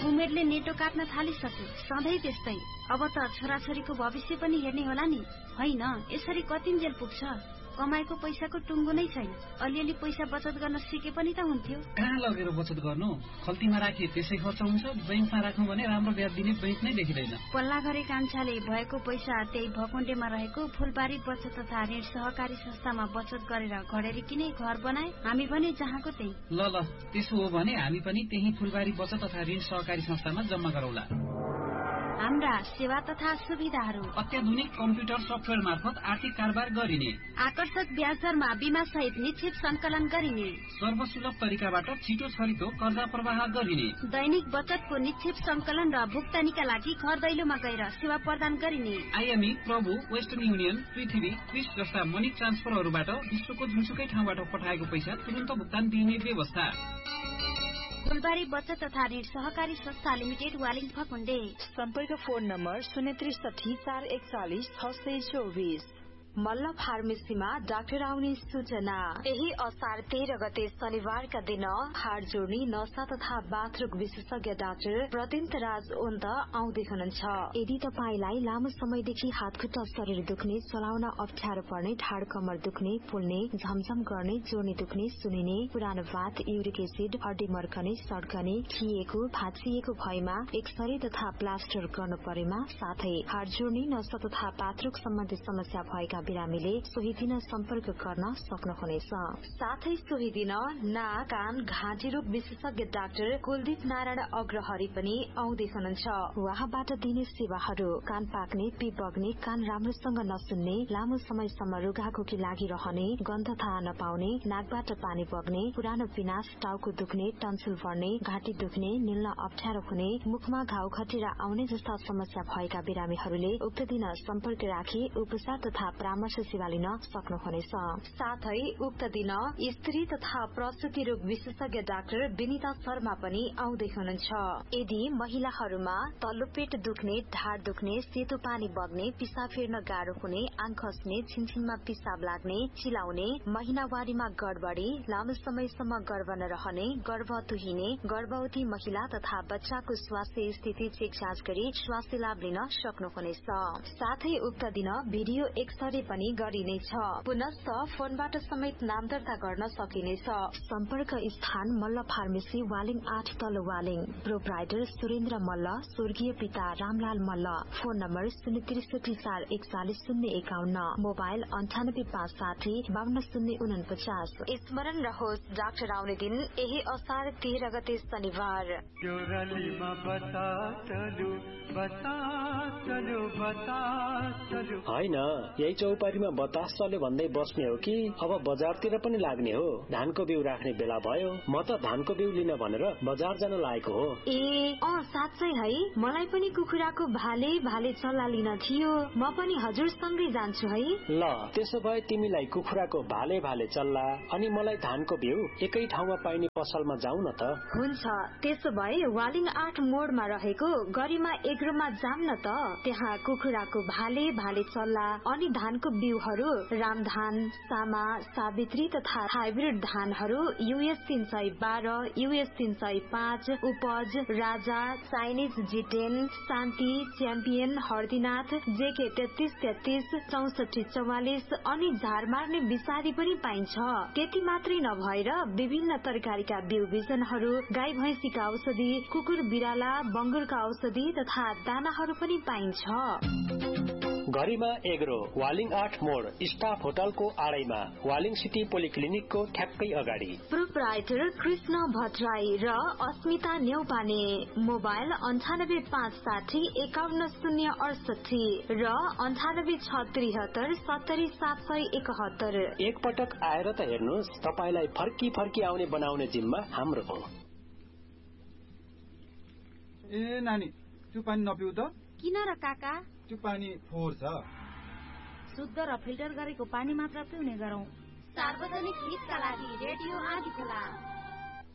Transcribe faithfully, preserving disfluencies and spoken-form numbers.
उमेरले नेटो काट्न थालिसक्यो। सधैँ त्यस्तै। अब त छोराछोरीको भविष्य पनि हेर्ने होला नि। होइन, यसरी कतिन्जेल पुग्छ? कमाएको पैसाको टुङ्गो नै छैन। अलिअलि पैसा बचत गर्न सिके पनि त हुन्थ्यो। कहाँ लगेर बचत गर्नु? खल्तीमा राखिए त्यसै खर्च हुन्छ। बैंकमा राख्नु भने राम्रो ब्याज दिने बैंक नै देखिँदैन। पल्ला गरे कान्छाले भएको पैसा त्यही भकुण्डेमा रहेको फुलबारी बचत तथा ऋण सहकारी संस्थामा बचत गरेर घडेरी किने घर बनाए। हामी पनि जहाँको त्यही। ल ल त्यसो हो भने हामी पनि त्यही फुलबारी बचत तथा ऋण सहकारी संस्थामा जम्मा गरौला। हाम्रा सेवा तथा सुविधाहरू: अत्याधुनिक कम्प्युटर सफ्टवेयर मार्फत आर्थिक कारोबार गरिने, आकर्षक ब्याज दरमा बीमा सहित निश्चित संकलन गरिने, सर्वसुलभ तरिकाबाट छिटो छरितो कर्जा प्रवाह गरिने, दैनिक बचतको निश्चित संकलन र भुक्तानीका लागि घर दैलोमा गएर सेवा प्रदान गरिने, आइएमई, प्रभु, वेस्टर्न युनियन, पृथ्वी, क्रिस जस्ता मनी ट्रान्सफरहरूबाट विश्वको जुनसुकै ठाउँबाट पठाएको पैसा तुरन्त भुक्तान दिने व्यवस्था। फुलबारी बचत तथा ऋण सहकारी संस्था लिमिटेड, वालिङ फकुण्डे। सम्पर्क फोन नम्बर शून्य त्रिसठी चार एकचालिस छ सय चौबिस। मल्ल फार्मेसीमा डाक्टर आउने सूचना। यही असार तेह्र गते शनिबारका दिन हाड जोड्ने नसा तथा बाथरुम विशेषज्ञ डाक्टर प्रदिन्त राज ओन्त आउँदै हुनुहुन्छ। यदि तपाईलाई लामो समयदेखि हातखुट्टा शरीर दुख्ने, चलाउन अप्ठ्यारो पर्ने, ढाड कमर दुख्ने, फुल्ने, झमझम गर्ने, जोर्नी दुख्ने, सुनिने, पुरानो बात, युरिक एसिड, हड्डी मर्कने, सड्कने, खिएको, भाँचिएको भएमा एक्सरे तथा प्लास्टर गर्नु परेमा, साथै हाड जोड्ने, नसा तथा बाथरुम सम्बन्धी समस्या भएका बिरामीले सोही दिन सम्पर्क गर्न सक्नुहुनेछ। साथै सोही दिन नाक, कान, घाँटी रोग विशेषज्ञ डाक्टर कुलदीप नारायण अग्रहरी पनि आउँदै हुनुहुन्छ। उहाँबाट दिने सेवाहरू: कान पाक्ने, पिप बग्ने, कान राम्रोसँग नसुन्ने, लामो समयसम्म रुघाखोकी लागिरहने, गन्ध थाहा नपाउने, नाकबाट पानी बग्ने, पुरानो पिनास, टाउको दुख्ने, टन्सिल बढ्ने, घाँटी दुख्ने, निल्न अप्ठ्यारो हुने, मुखमा घाउ खटिरा आउने जस्ता समस्या भएका बिरामीहरूले उक्त दिन सम्पर्क राखी उपचार तथा परामर्श सेवा लिन सक्नुहुनेछ। साथै उक्त दिन स्त्री तथा प्रसुति रोग विशेषज्ञ डाक्टर विनिता शर्मा पनि आउँदै हुनुहुन्छ। यदि महिलाहरूमा तल्लो पेट दुख्ने, ढाड दुख्ने, सेतो पानी बग्ने, पिसाब फेर्न गाह्रो हुने, आङ खस्ने, छिनछिनमा पिसाब लाग्ने, चिलाउने, महिनावारीमा गडबडी, लामो समयसम्म गर्भ नरहने, गर्भ तुहिने, गर्भवती महिला तथा बच्चाको स्वास्थ्य स्थिति चेक जाँच गरी स्वास्थ्य लाभ लिन सक्नुहुनेछ। साथै उक्त दिन भिडियो एक्सरे पनि गरिनेछ। पुनश्च फोनबाट समेत नाम दर्ता गर्न सकिनेछ। सम्पर्क स्थान मल्ल फार्मेसी, वालिङ आठ तल, वालिङ। प्रोप्राइटर सुरेन्द्र मल्ल, स्वर्गीय पिता रामलाल मल्ल। फोन नम्बर शून्य त्रिसठी चार एकचालिस शून्य एकाउन्न, मोबाइल अन्ठानब्बे पाँच साठी बान्न शून्य उनपचास। स्मरण रहोस्, डाक्टर आउने दिन यही असार तेह्र गते शनिबार। होइन, यही चौपारीमा बतास चल्यो भन्दै बस्ने हो कि अब बजारतिर पनि लाग्ने हो? धानको बिउ राख्ने बेला भयो। म त धानको बिउ लिन भनेर बजार जान लागेको हो। ए अँ साँच्चै है, मलाई पनि कुखुराको भाले भाले चल्ला लिन थियो। म पनि हजुरसँगै जान्छु है। ल त्यसो भए तिमीलाई कुखुराको भाले भाले चल्ला अनि मलाई धानको बिउ एकै ठाउँमा पाइने पसलमा जाउँ न त। हुन्छ, त्यसो भए वालिङ आठ मोडमा रहेको गरिमा एग्रोमा जाम न त। त्यहाँ कुखुराको भाले भाले चल्ला अनि धानको बिउहरू, रामधान, सामा, सावित्री तथा हाइब्रिड धानहरू, युएस तीन सय बाह्र, युएस तीन सय पाँच, उपज, राजा, चाइनिज जिटेन, शान्ति, च्याम्पियन, हर्दीनाथ, जेके तेत्तीस तेत्तीस, चौसठी चौवालिस अनि झार मार्ने विषादी पनि पाइन्छ। त्यति मात्रै नभएर विभिन्न तरकारीका बिउ बिजनहरू, गाई भैंसीका औषधि, कुकुर बिराला, बंगुरका औषधि तथा दानाहरू पनि पाइन्छ। गरिमा एग्रो, वालिङ आठ मोड, स्टाफ होटलको आडैमा, वालिङ सिटी पोलिक्लिनिकको ठ्याक्कै अगाडि। प्रोप्राइटर कृष्ण भट्टराई र अस्मिता न्यौपाने। मोबाइल अन्ठानब्बे पाँच साठी एकाउन्न शून्य अडसठी र अन्ठानब्बे छ त्रिहत्तर सत्तरी सात सय एकहत्तर। एक पटक आएर त हेर्नुहोस्, तपाईलाई फर्की फर्की आउने बनाउने जिम्मा हाम्रो हो। ए नानी, त्यो पानी नपिउ त। किन र काका? त्यो पानी फोहोर छ। शुद्ध र फिल्टर गरेको पानी मात्र पिउने गरौं। सार्वजनिक हितका लागि रेडियो आँधी खोला।